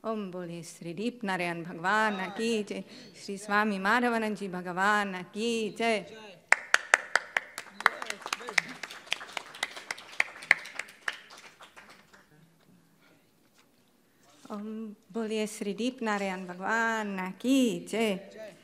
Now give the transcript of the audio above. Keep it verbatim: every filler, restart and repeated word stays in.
ओम बोलिए श्री दीप नारायण भगवान की जय, श्री स्वामी माधवानंद जी भगवान की जय। ओम बोलिए श्री दीप नारायण भगवान की जय।